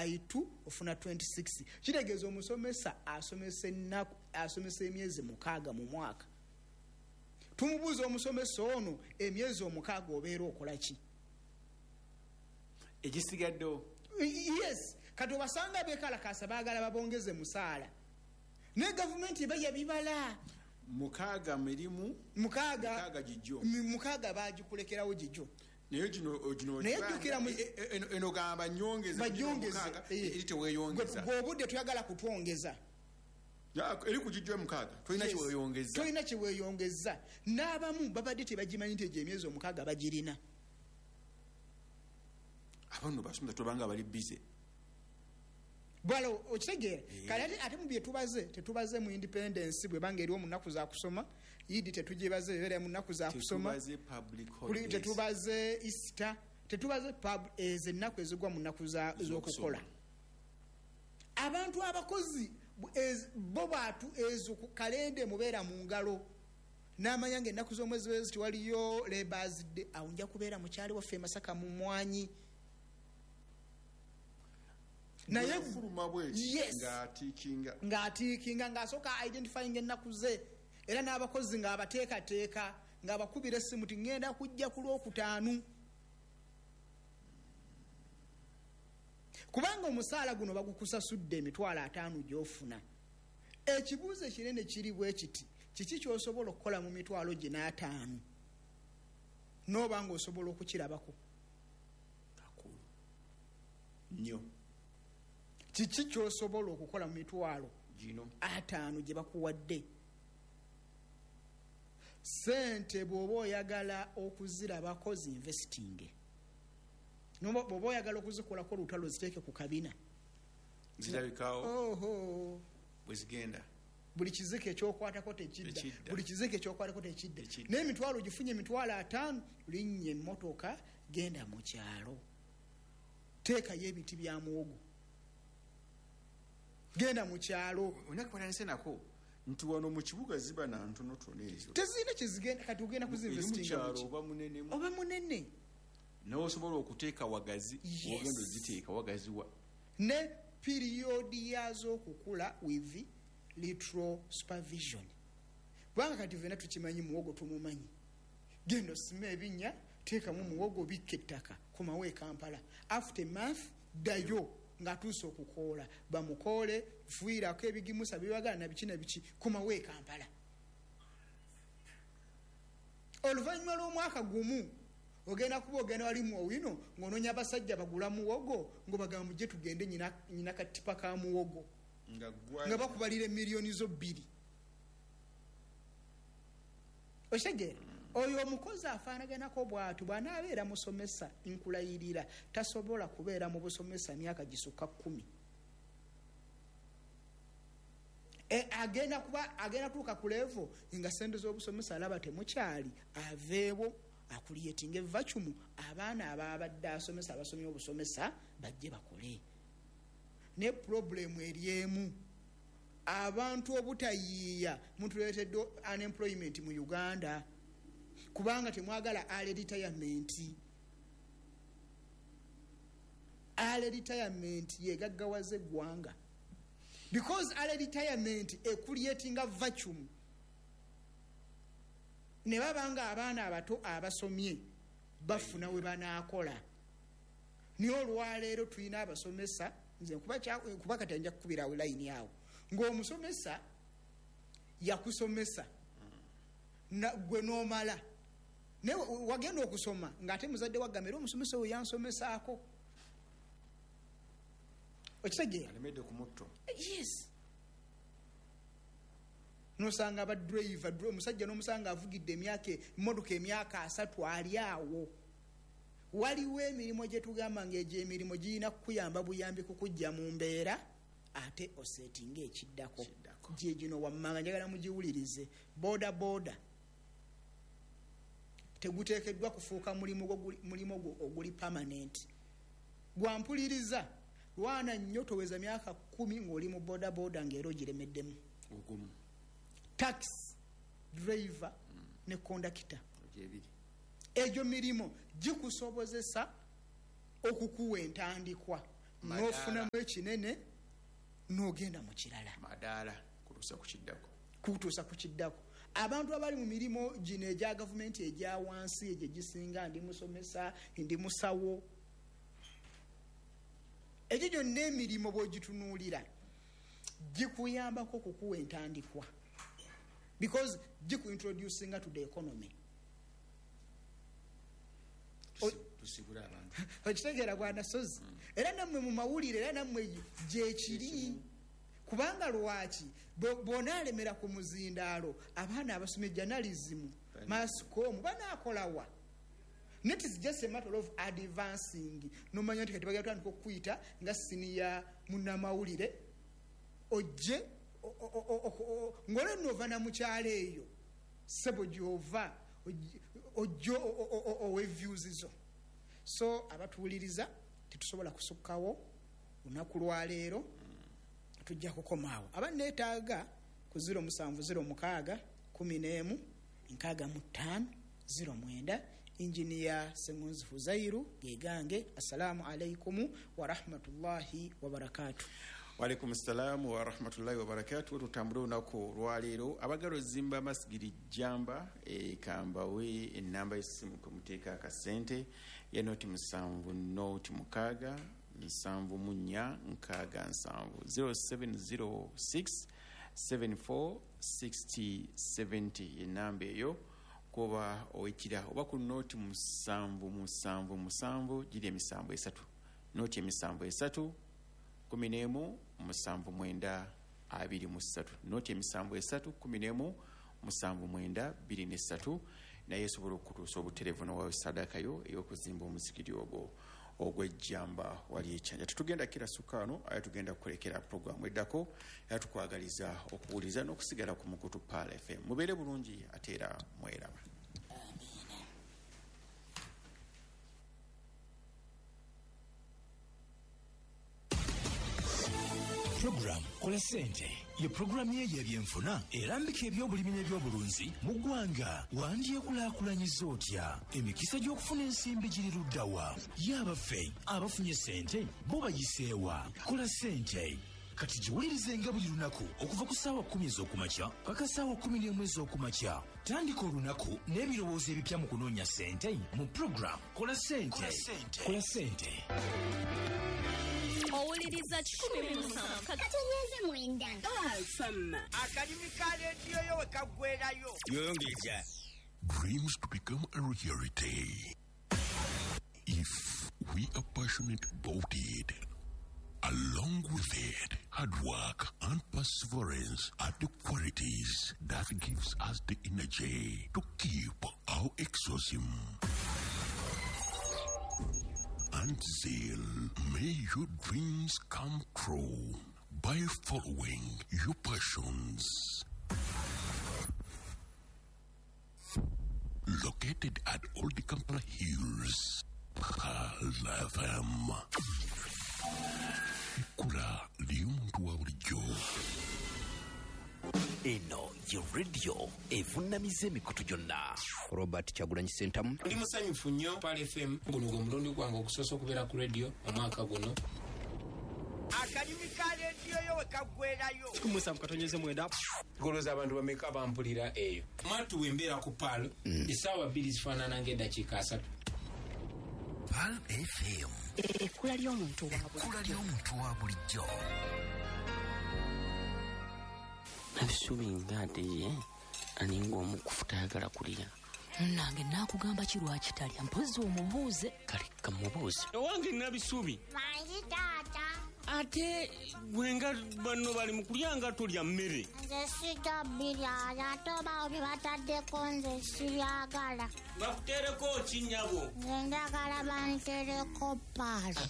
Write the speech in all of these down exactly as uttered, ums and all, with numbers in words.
by two ofuna twenty-six. Kitegeeza omusomesa asomesa ennaku asomesa emyezi mukaaga mu mwaka. Tumubuuza omusomesa ono emyezi omukaaga obeera okola ki? Egisigaddewo. Yes, kati obasanga beekalakaasa baagala babongeze musaala. Ne gavumenti eba yabibala. Mukaaga mirimu mukaaga mukaaga jijjo. Mukaaga baagikulekerawo jijjo. Naye gino gino nejjukira eno gamba nyongeza mukaaga eri teweeyongeza. Bw'obudde tuyagala kutwongeza. Ya eri kujijjo mukaaga tulina kye weeyongeza. Tulina kye weeyongeza. N'abamu babadde tebagimanyi nti emyezi omukaaga bagirina. Abantu basomesa tubanga bali busy. Bwalo okitegeera kale ate mu bye tubaze tetubaze mu independence bwe bange eri omunaku za kusoma yidi tetujibaze bere mu naku za kusoma kuli tetubaze Easter tetubaze pub eze naku ezigwa mu naku za zokukola. Abantu abakozi bo batu ezo ku kalende mubeera mu ngalo n'amanyange ennaku z'omwezi wezi waliyo Labour's Day awunja kubeera mu kyali waffe Masaka mu mwanyi. Naye fuluma bwe ngatikinga ngatikinga ngasoka identifying ennaku ze era n'abakozi ng'abateeka teeka ng'abakubira essimu ti ngenda kujja ku Lwokutaano. Kubanga omusaala guno bagukusasudde emitwalo ataano gy'ofuna. Ekibuuzo kinene kiri bwe kiti kiki ky'osobola okukola mu mitwalo gye n'ataano n'obanga osobola okukirabako kakulu nnyo. Kiki ky'osobola okukola mu mitwalo gino ataano gye bakuwadde? Sente bw'oba oyagala okuzirabako zinvesting. Nomba bw'oba oyagala okuzikolako olutalo ziteeke ku kabina. Zirabikawo. Oho. Bwe zigenda. Buli kizike ekyokwatako tekidda. Buli kizike ekyokwatako tekidda. N'emitwalo gifunye emitwalo ataano linnya emmotoka genda mu kyalo. Teekayo ebiti bya muwogo. Genda mu kyalo. Onakwananise nako nti wano mu kibuga ziba na ntono tono ezo. Tezina kizigenda kati ugenda kuzinvestinga mu kyalo oba munene. Oba munene. Nawo osobola okuteeka wagazi ogendo ziteeka wagazi wa. Ne period yazo okukula with literal supervision. Bwanga kati vena tukimanyi muwogo tumumanyi. Gendo sima ebinnya teeka mu muwogo bikke ettaka kumawe Kampala. After month dayo nga tuso okukola bamukole fuira ko ebigimusa bibagala na bikina biki kumawe Kampala. Oluvannyuma lw'omwaka gumu ogenda kuba ogenda wali mu owino ng'onoonya abasajja bagula muwogo ngo bagamba mujje tugende nyina nyina katipa ka muwogo nga bakubalira miliyoni zo bbiri. Oshege oyo omukozi afaanaganako bw'atu bw'anaabeera musomesa nkulayirira tasobola kubeera mu busomesa myaka gisukka kkumi. E agenda kuba agenda tuuka ku level nga sente z'obusomesa alaba temukyali aveewo akuliyetinga evacumu abaana ababadde asomesa abasomye obusomesa bajje bakole. Ne problem eriemu abantu obutayiiya mutuleetedde unemployment mu Uganda kubanga temwagala early retirement. Early retirement yegaggawaze eggwanga because early retirement ekuliyetinga vacuum. Ne babanga abaana abato abasomye bafuna we banaakola. Niyo olwaleero tulina abasomesa nze kuba kuba katanja kukubira line yawo ng'omusomesa yakusomesa na gwe n'omala ne wagenda okusoma ng'ate muzadde wagamera omusomesa oyo yansomesaako. Okitegeera? Alemedde ku mutto. Yes. Nosanga ba driver omusajja n'omusanga avugidde emyaka emmotoka emyaka asatu ali awo. Waliwo emirimu gye tugamba ng'egyo emirimu girina kukuyamba buyambi kukujja mu mbeera ate osetinga ekiddako. Gye gino wammanga njagala mugiwulirize. Boda boda teguteekeddwa kufuuka mulimu oguli permanent. Gwampuliriza lwana nnyo toweza myaka kumi ng'oli mu boda boda ng'era ogiremeddemu. Ogumu. Tax driver mm. ne conductor ojebiri ejo mirimo gikusobozesa okukuwa entandikwa n'ofunamu ekinene n'ogenda mu kirala madaala kutuusa ku kiddako kutuusa ku kiddako. Abantu abali mu mirimu gino egya gavumenti egya wansi egyo gisinga, ndi musomesa, ndi musawo, egyo gyonna emirimu bw'ogitunuulira gikuyambako okukuwa entandikwa because gikuintroducinga to the economy. tusibula abantu okitegeera gwanasozi era nammwe mu mawulire era nammwe gyekiri kubanga lwaki bw'onaalemera ku muzindaalo abaana abasomye journalism mascom banaakolawa. It is just a matter of advancing. Nomanya nti kati bagenda tutandika okuyita nga siniya munnamawulire ojje ng'ole nova na mukyalo eyo sebo gy'ova ojjo owe views zo. So abatuwuliriza tetusobola kusukkawo lunaku lwaleero tujja kukomaawo. Abanneetaaga ku zero musanvu zero mukaaga kumi n'emu nkaaga mu ttaano zero mwenda. Engineer Sengonzi Fuzairu gegange. Assalamu alaikum wa rahmatullahi wa barakatuh. Wa alaikum assalam wa rahmatullahi wa barakatuh. Tutambule lunaku lwaleero abagalo zimba masigiri jamba e kambawe enamba y'essimu ku muteeka akasente ya noti musanvu noti mukaaga nsanvu mu nnya nkaaga nsanvu zero seven zero six seven four six zero seven zero enamba eyo kuba owekira oba ku noti musanvu musanvu musanvu giri emisanvu esatu noti emisanvu esatu kumi n'emu musanvu mwenda abiri mu ssatu noti emisanvu esatu kumi n'emu musanvu mwenda bbiri n'essatu naye esobola okutuusa obuterevu n'owawe sadakayo ey'okuzimba omuzikiri ogwo ogw'ejjamba wali ekyanja. Tetugenda kira sukaano aya tugenda kukolekera puroguramu eddako era tukwagaliza okuwuliriza n'okusigala ku Mukutu Paala F M. Mubeere bulungi ate era mweraba. Program Kola Sente ye programu ye y'ebyenfuna erambika ebyobulimi n'ebyobulunzi mu ggwanga. Wandyekulaakulanyiza otya emikisa gy'okufuna ensimbi giri luddawa? Y'abaffe abafunye sente bo bayiseewa? Kola Sente kati giwulirize nga buli lunaku okuva ku ssaawa kkumi ez'okumakya paka ssaawa kkumi n'emu ez'okumakya. Tandika olunaku n'ebirowoozo ebipya mu kunoonya sente mu program Kola Sente. Kola Sente. Owuliriza kikumi mu musanvu katonnyeze mwenda alfam akadimi ka leediyo yo we kaggwerayo yoyongeza. Dreams to become a reality. If we are passionate about it, along with it, hard work and perseverance are the qualities that gives us the energy to keep our exorcism and zeal. May your dreams come true by following your passions. Located at Old Kampala Hills, Paala F M. Kula liumuntu wa bulijjo. Eno ye radio evunnamiza emikutu gyonna. Robert Kyagulanyi Sentamu. Ndi musanyufu nnyo Paala F M guno gwe mulundi gwange okusosa okubeera ku radio omwaka guno. akadimi ka leediyo yo we kaggwerayo Kumusa mukatonyeze mwenda. Goloza abantu bameka bampulira eyo. Mwatu wembera ku Paala. Essaawa bbiri zifaanana ng'eddakiika asatu. Paala F M. ekkula ly'omuntu wa bulijjo. Ekkula ly'omuntu wa bulijjo. Nabisuubi ng'ate ye aninga omukufu tayagala kulya. Nange naakugamba ki lwaki talya mpozi omubuuze. Kale kamubuuze. Owange nabisuubi. mangi taata Ate gwenga banno bali mu kulya nga tolya mmere. nze sijja birya ate oba bye bataddeko nze sibyagala. Bakuteereko kinnyabo. nze njagala bantereko paala.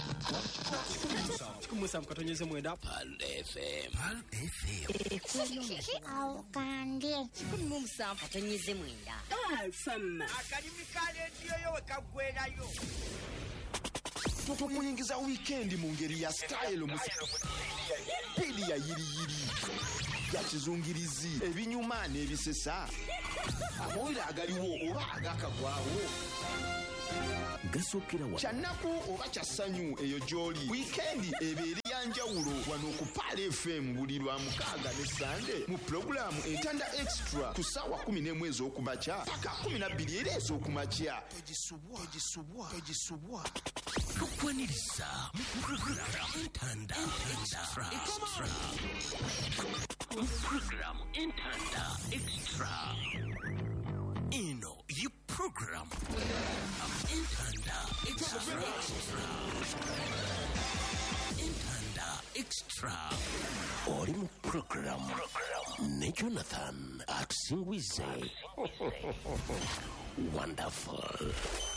Kumusa mukatonyeze mwenda. Paala F M. Paala F M. awo kandye kikumi mu musanvu katonnyeze mwenda alfam akadimi ka leediyo yo we kaggwerayo tukuyingiza weekend mu ngeri ya style pili ya yiriyiri ya kizungirizi ebinyuma n'ebisesa amawulire agaliwo oba agakagwawo gasookera wa kyanaku oba kyassanyu eyo gy'oli wiikendi ebeeri ya njawulo wano ku Paal F M buli lwa mukaaga ne sande mu pulogulaamu entanda extra ku ssaawa kumi n'emu ez'okumakya paka kumi na bbiri era ez'okumakya togisubwa tukwaniriza mu pulogulaamu entanda extra mu pulogulaamu entanda extra ino ye pulogulaamu entanda extra entanda extra oli mu pulogulaamu ne Jonathan atusingwize wonderful